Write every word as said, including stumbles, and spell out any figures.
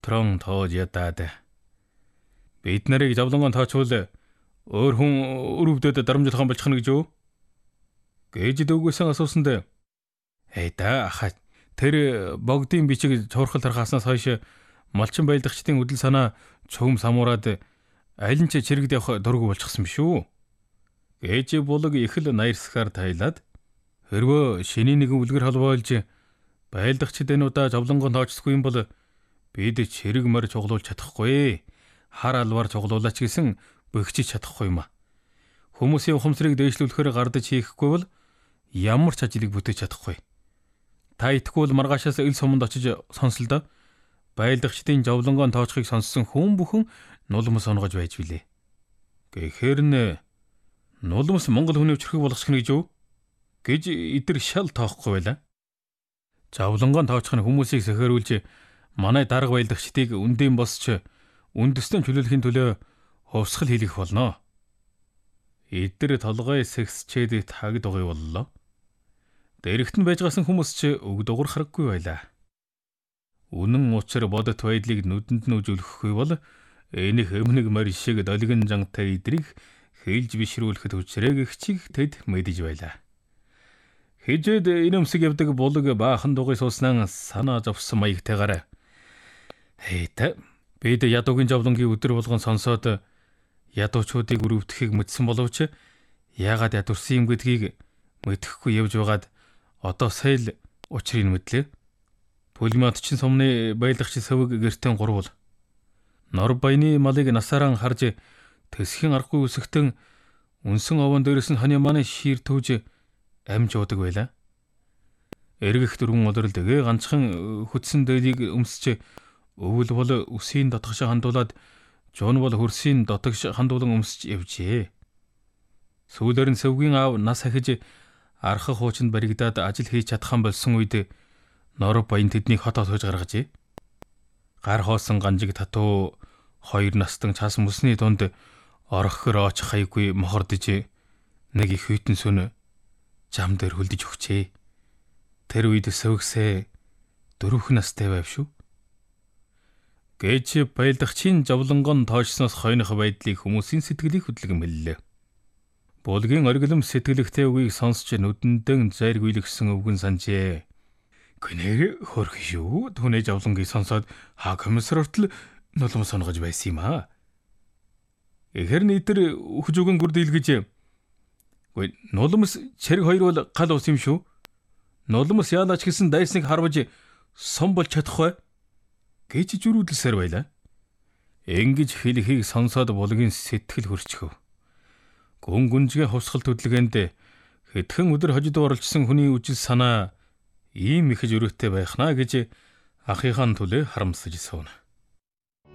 Трон тоож ядаад. Бид нарыг зовлонгоон тоочвол өөр хүн өрөвдөд дарамжлах юм болчихно гэж юу? Гэж дүүгүйсэн асуусанд "Эй да ахаа тэр богдын бичиг цуврахал тархааснаас хойш малчин байлдагчдын үдэл санаа цөм самуураад аль нь ч чирэгд явах дургүй болчихсон биш үү?" Гэж булаг их л наярсахаар тайлаад "Хэрвээ шиний нэгэн үлгэр холбоолж байлдагчд энэ удаа зовлонгоон тоочсгүй юм бол бид чирэг морь цуглуулж чадахгүй. Хар албаар цуглуулаач гэсэн бөгчиж чадахгүй юм а. Хүмүүсийн ухамсарыг дээшлүүлэхээр гардаж хийхгүй бол ямар ч ажлыг бүтээж чадахгүй. Та итгэхгүй бол маргаашаас ил суманд очиж сонсолдоо. Байлдагчдын зовлонгоон тоочхыг сонссон хүн бүхэн нулимс онгож байж билээ." Гэхээр нэ нулимс Монгол хүний өчрхөг болгочих нь гэж юу? Гэж эдэр шал тоохгүй байла. Зовлонгоон тоочх нь хүмүүсийг сөхөөрүүлж манай дарга байлдагчдыг үндийн босч үндэстэн чөлөөлөхийн төлөө хувьсгал хийлгэх болно. Эдгээр толгой сэгсчээд тагд угай боллоо. Дэрэгт нь байжгаасан хүмүүс ч өг дугур хараггүй байлаа. Үнэн учир бодит байдлыг нүдэнд нь үзүүлэхгүй бол энэх өмнөг морь шиг долгин жангатай эдрийг хэлж бишрүүлэхэд хүчрээгчиг тэд мэдэж байлаа. Хижээд энэ өмсөг явдаг булаг баахан дугуй сууснаа санаа зовсон маягтайгаар "Хейт бид ядуугийн зовлонгийн өдөр болгон сонсоод ядуучуудыг өрөвдөхийг мэдсэн боловч яагаад ядуурсан юм гэдгийг мэдэхгүй явж байгаад одоо сая л учрыг мэдлээ. Пулематчин сумны байлгагч сөвөг гертэн гурвал нор баяны малыг насаараа харж төсхийн аргагүй үсгтэн үнсэн овон дээрээс нь ханий маань шир төвж амж уудаг байла. Эргэх дөрвөн олрол дэгэ ганцхан хөдсөн дээлийг өмсч өвөл бол үсийн дотгош хандуулаад жуун бол хөрсийн дотогш хандуулан өмсч явжээ. Сүүлээр нь сөвгийн аав нас ахиж архах хуучинд баригдаад ажил хийж чадхан болсон үед нор баян тэднийг хотод хож гаргажээ. Гар хоосон ганжиг татуу хоёр настан цаас мөсний дунд орохгөр оч хайгүй мохордож нэг их хүйтэн сүн зам дээр хөлдөж өгчээ. Тэр үед сөвгсээ дөрвөн настай байв шүү. Гэж байлдагчийн зовлонгон тоочсноос хойных байдлыг хүмүүсийн сэтгэлийг хөдөлгөмөллөө. Булгийн оргилом сэтгэлэгтэй үгийг сонсч нүдэндэн зайргүйлгсэн өвгөн санжээ. "Гэнэр хөрх шүү. Түүний зовлонгийг сонсоод хаа комиссар хүртэл нулимс сонгож байсан юм аа." Эхэр нийтэр өгж өгөн гүрдэлгэж "Гүй нулимс чэрэг хоёр бол гал ус юм шүү. Нулимс яалаач гэсэн дайсныг харваж сум болж чадахгүй" гэж зүрүүлсээр байлаа. Ингэж хэлхийг сонсоод булгийн сэтгэл хөрчгөв. Гүн гүнжгээ хувьсгал хөдөлгөөнд хэдхэн өдөр хожид оролцсон хүний үжил санаа ийм их зөрүүтэй байхнаа гэж ахыхаан төлөө харамсаж сууна.